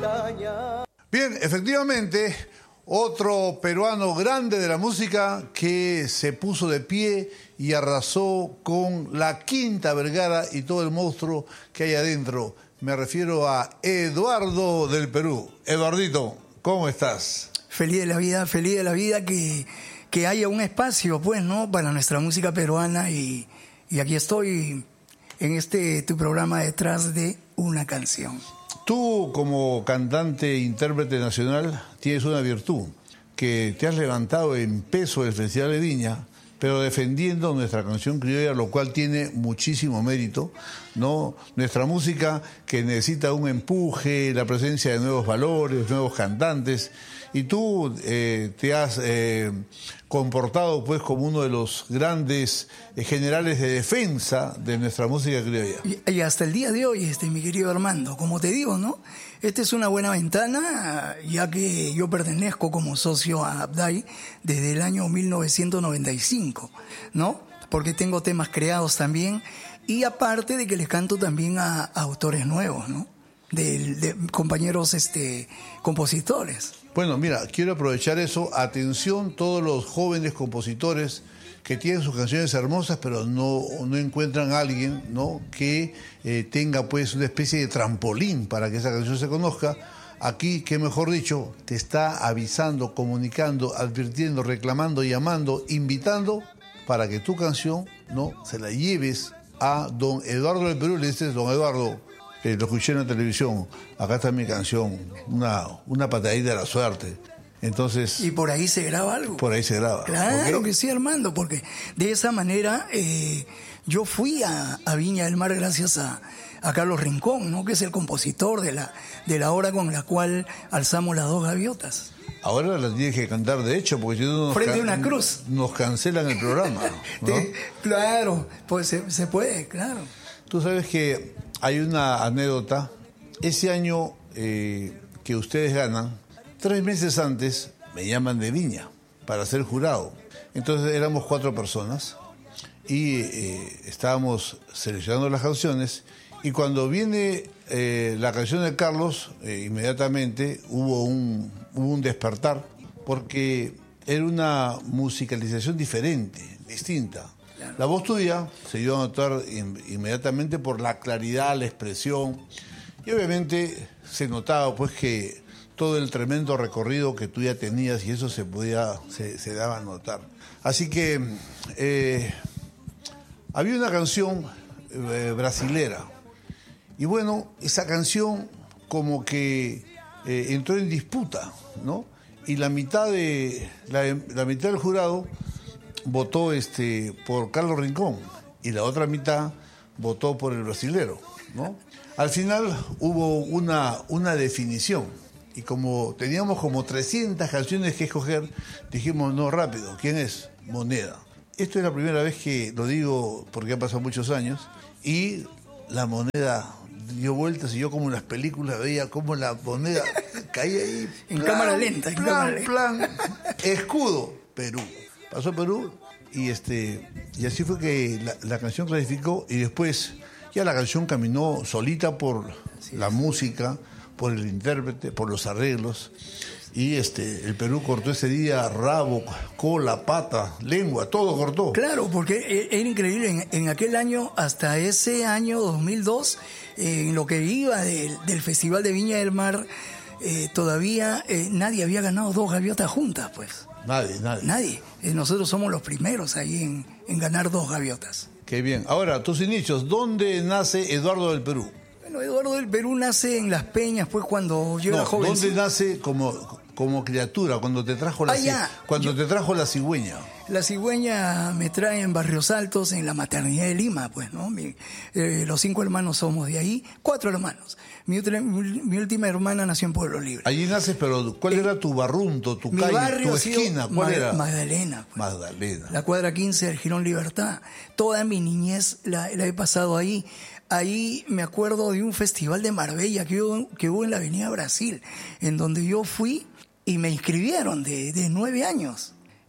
Bien, efectivamente, otro peruano grande de la música que se puso de pie y arrasó con la Quinta Vergara y todo el monstruo que hay adentro. Me refiero a Eduardo del Perú. Eduardito, ¿cómo estás? Feliz de la vida que haya un espacio, pues, ¿no?, para nuestra música peruana y aquí estoy en tu programa Detrás de una Canción. Tú, como cantante e intérprete nacional, tienes una virtud, que te has levantado en peso del Festival de Viña, pero defendiendo nuestra canción criolla, lo cual tiene muchísimo mérito, ¿no? Nuestra música que necesita un empuje, la presencia de nuevos valores, nuevos cantantes, y tú te has comportado pues como uno de los grandes generales de defensa de nuestra música criolla. Y hasta el día de hoy, mi querido Armando, como te digo, ¿no?, esta es una buena ventana, ya que yo pertenezco como socio a Abday desde el año 1995, ¿no? Porque tengo temas creados también, y aparte de que les canto también a autores nuevos, ¿no?, de compañeros compositores. Bueno, mira, quiero aprovechar eso. Atención, todos los jóvenes compositores que tienen sus canciones hermosas, pero no encuentran a alguien, ¿no?, que tenga pues una especie de trampolín para que esa canción se conozca. Aquí, qué mejor dicho, te está avisando, comunicando, advirtiendo, reclamando, llamando, invitando para que tu canción, ¿no?, se la lleves a don Eduardo del Perú. Le dices: don Eduardo, lo escuché en la televisión, acá está mi canción, una patadita de la suerte. Entonces, y por ahí se graba algo. Por ahí se graba. Claro, ¿okay? Que sí, Armando, porque de esa manera yo fui a Viña del Mar gracias a Carlos Rincón, ¿no?, que es el compositor de la obra con la cual alzamos las dos gaviotas. Ahora la tienes que cantar de hecho, porque si no frente a una cruz nos cancelan el programa, ¿no? Claro, pues se puede, claro. Tú sabes que hay una anécdota. Ese año que ustedes ganan, 3 meses antes me llaman de Viña para ser jurado. Entonces éramos 4 personas y estábamos seleccionando las canciones, y cuando viene la canción de Carlos, inmediatamente hubo un despertar, porque era una musicalización diferente, distinta. La voz tuya se dio a notar inmediatamente por la claridad, la expresión, y obviamente se notaba pues que todo el tremendo recorrido que tú ya tenías, y eso se daba a notar. Así que había una canción brasilera, y bueno, esa canción como que entró en disputa, ¿no? Y la mitad del jurado votó por Carlos Rincón, y la otra mitad votó por el brasilero, ¿no? Al final hubo una definición, y como teníamos como 300 canciones que escoger, dijimos: no, rápido, ¿quién es? Moneda. Esto es la primera vez que lo digo, porque han pasado muchos años, y la moneda dio vueltas, y yo, como en las películas, veía cómo la moneda caía ahí. En cámara lenta, plan, escudo, Perú. Pasó Perú, y así fue que la canción clasificó, y después ya la canción caminó solita por la música, por el intérprete, por los arreglos, y el Perú cortó ese día rabo, cola, pata, lengua, todo cortó. Claro, porque era increíble. En aquel año, hasta ese año 2002, en lo que iba del Festival de Viña del Mar, todavía nadie había ganado 2 gaviotas juntas, pues. Nadie. Nosotros somos los primeros ahí en ganar 2 gaviotas. Qué bien. Ahora, tus inicios, ¿dónde nace Eduardo del Perú? Bueno, Eduardo del Perú nace en Las Peñas, pues, cuando yo era joven. ¿Dónde nace como criatura, cuando te trajo te trajo la cigüeña? La cigüeña me trae en Barrios Altos, en la maternidad de Lima, pues, ¿no? Los 5 hermanos somos de ahí, 4 hermanos. Mi última hermana nació en Pueblo Libre. Allí naces, pero ¿cuál era tu barrunto, tu calle, barrio, tu esquina? ¿Cuál era? Magdalena. Pues. Magdalena. La cuadra 15 del Jirón Libertad. Toda mi niñez la he pasado ahí. Ahí me acuerdo de un festival de Marbella que hubo en la Avenida Brasil, en donde yo fui y me inscribieron de 9 años.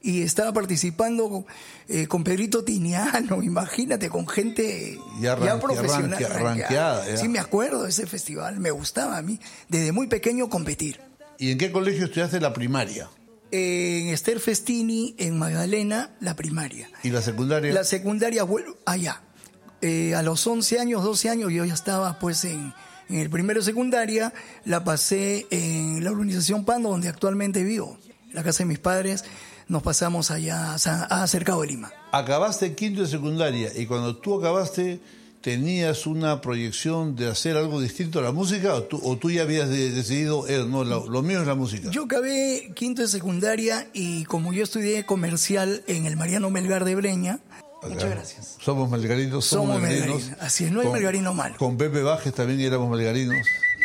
y estaba participando con Pedrito Tiniano, imagínate, con gente ya profesional. Ranqueada. Sí, me acuerdo de ese festival, me gustaba a mí, desde muy pequeño competir. ¿Y en qué colegio estudiaste la primaria? En Esther Festini, en Magdalena, la primaria. ¿Y la secundaria? La secundaria, allá. A los 11 años, 12 años, yo ya estaba pues en el primero de secundaria. La pasé en la urbanización Pando, donde actualmente vivo. En la casa de mis padres, nos pasamos allá a Cercado de Lima. Acabaste quinto de secundaria y cuando tú acabaste, ¿tenías una proyección de hacer algo distinto a la música o tú ya habías decidido, no, lo mío es la música? Yo acabé quinto de secundaria y como yo estudié comercial en el Mariano Melgar de Breña. Muchas gracias. Somos melgarinos, somos melgarinos. Así es, no hay melgarino malo. Con Pepe Bajes también éramos melgarinos.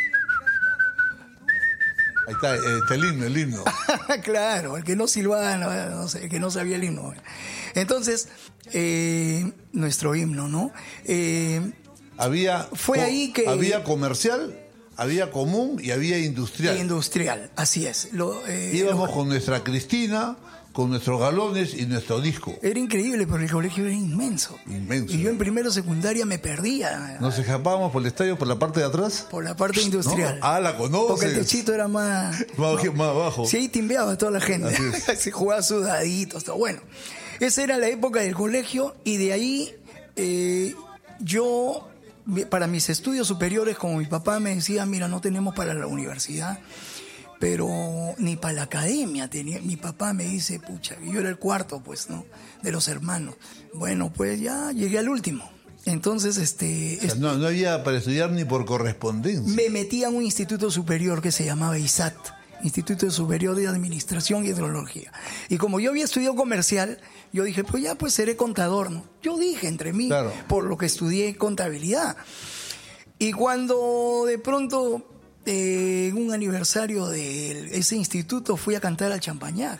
Ahí está, el himno. Claro, el que no silbaba, no sé, el que no sabía el himno. Entonces, nuestro himno, ¿no? Ahí que había comercial, había común y había industrial. Industrial, así es. Íbamos con nuestra Cristina, con nuestros galones y nuestro disco. Era increíble, pero el colegio era inmenso. Inmenso. Y yo en primero secundaria me perdía. ¿Nos escapábamos por el estadio, por la parte de atrás? Por la parte industrial. ¿No? La conoces. Porque el techito era más abajo. Sí, ahí timbeaba toda la gente. Se jugaba sudaditos, todo. Bueno, esa era la época del colegio y de ahí yo, para mis estudios superiores, como mi papá me decía, mira, no tenemos para la universidad, pero ni para la academia tenía. Mi papá me dice, pucha, yo era el cuarto, pues, ¿no? De los hermanos. Bueno, pues ya llegué al último. Entonces, no había para estudiar ni por correspondencia. Me metí a un instituto superior que se llamaba ISAT, Instituto Superior de Administración y Hidrología. Y como yo había estudiado comercial, yo dije, pues ya, pues seré contador, ¿no? Yo dije entre mí, claro, por lo que estudié contabilidad. Y cuando de pronto, en un aniversario de ese instituto, fui a cantar al Champañac.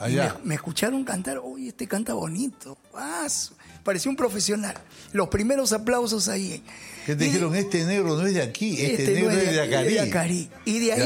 Me escucharon cantar, oye, este canta bonito. Parecía un profesional. Los primeros aplausos ahí. ¿Qué te dijeron? Este negro no es de aquí, este negro es de Acarí. Y de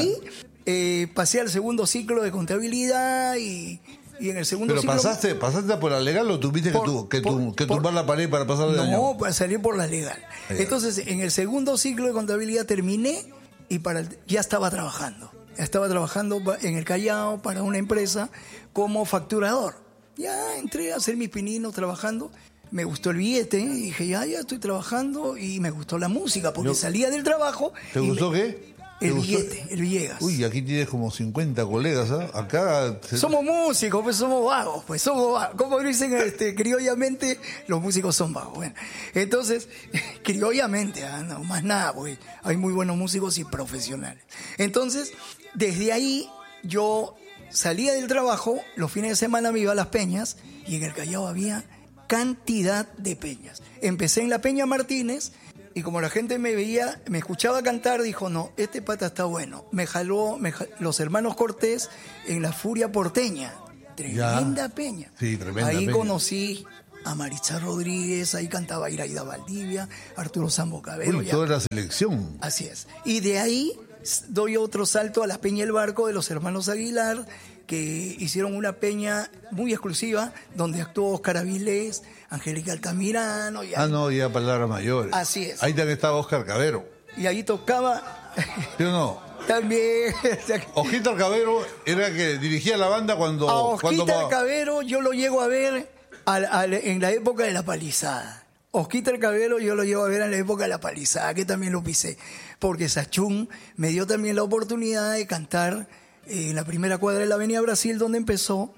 ahí pasé al segundo ciclo de contabilidad y en el segundo ciclo... ¿Pero pasaste por la legal o tuviste que tumbar la pared para pasar de año? No, para salir por la legal. Entonces, en el segundo ciclo de contabilidad terminé y ya estaba trabajando. Estaba trabajando en el Callao para una empresa como facturador. Ya entré a hacer mis pininos trabajando. Me gustó el billete y dije, ya estoy trabajando, y me gustó la música porque salía del trabajo. ¿Te gustó qué? El billete, el Villegas. Uy, aquí tienes como 50 colegas, ¿ah? Acá... Somos músicos, pues somos vagos, Como dicen criollamente, los músicos son vagos. Bueno, entonces, criollamente, no más nada, pues hay muy buenos músicos y profesionales. Entonces, desde ahí, yo salía del trabajo, los fines de semana me iba a las peñas, y en el Callao había cantidad de peñas. Empecé en la Peña Martínez, y como la gente me veía, me escuchaba cantar, dijo, no, este pata está bueno. Me jaló los hermanos Cortés en la Furia Porteña. Tremenda peña. Sí, tremenda ahí peña. Conocí a Maritza Rodríguez, ahí cantaba Iraida Valdivia, Arturo Sambo Cabero. Uy, toda la selección. Así es. Y de ahí doy otro salto a la Peña El Barco de los hermanos Aguilar, que hicieron una peña muy exclusiva, donde actuó Oscar Avilés, Angélica Altamirano. Ya palabras mayores. Así es. Ahí también estaba Oscar Cabero. Y ahí tocaba... ¿Sí o no? También. Osquita Alcabero era que dirigía la banda cuando... A Osquita Alcabero yo lo llego a ver en la época de La Palizada. Osquita Alcabero yo lo llevo a ver en la época de La Palizada, que también lo pisé. Porque Sachún me dio también la oportunidad de cantar en la primera cuadra de la Avenida Brasil, donde empezó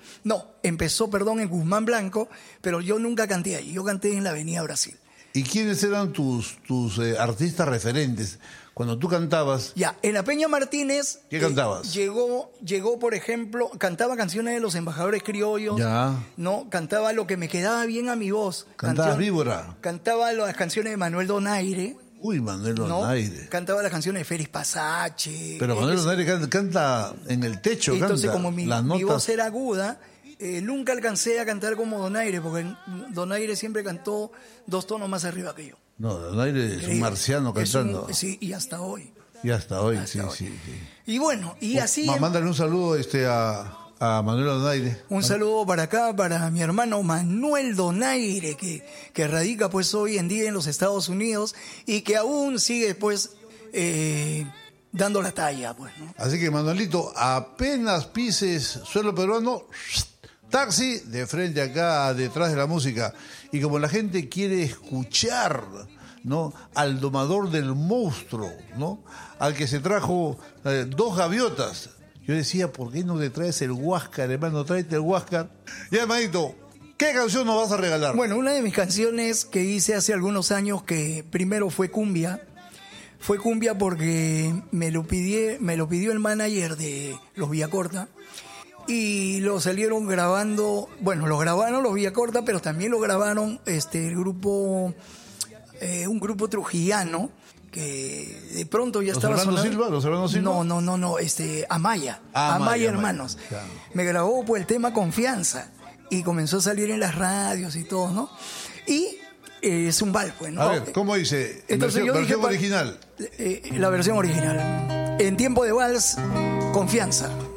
en Guzmán Blanco, pero yo nunca canté ahí, yo canté en la Avenida Brasil. ¿Y quiénes eran tus artistas referentes? Cuando tú cantabas... Ya, en la Peña Martínez... ¿Qué cantabas? Llegó, por ejemplo, cantaba canciones de los embajadores criollos. Ya. ¿No? Cantaba lo que me quedaba bien a mi voz. ¿Cantabas Víbora? Cantaba las canciones de Manuel Donaire. Uy, Manuel Donaire. ¿No? Cantaba las canciones de Félix Pasache. Pero Manuel Donaire canta en el techo. Entonces, canta como mi voz era aguda... nunca alcancé a cantar como Donaire, porque Donaire siempre cantó 2 tonos más arriba que yo. No, Donaire es un marciano cantando. Sí, y hasta hoy. Y hasta hoy, sí. Y bueno, y así... Mándale un saludo A Manuel Donaire. Un saludo para acá, para mi hermano Manuel Donaire, que radica pues hoy en día en los Estados Unidos y que aún sigue pues dando la talla, pues, ¿no? Así que, Manuelito, apenas pises suelo peruano, taxi de frente acá, detrás de la música. Y como la gente quiere escuchar, ¿no?, al domador del monstruo, ¿no?, al que se trajo 2 gaviotas. Yo decía, ¿por qué no te traes el Huáscar, hermano? Tráete el Huáscar. Ya, hermanito, ¿qué canción nos vas a regalar? Bueno, una de mis canciones que hice hace algunos años, que primero fue cumbia porque me lo pidió el manager de Los Villacorta, y lo salieron grabando, bueno, lo grabaron Los Villacorta, pero también lo grabaron el grupo, un grupo trujillano, que de pronto ya estaba sonando. ¿Los hermanos Silva? No, Amaya Hermanos. Claro. Me grabó pues el tema Confianza y comenzó a salir en las radios y todo, ¿no? Y es un bal, pues, ¿no? A ver, ¿cómo dice? Entonces versión original. La versión original. En tiempo de vals, Confianza.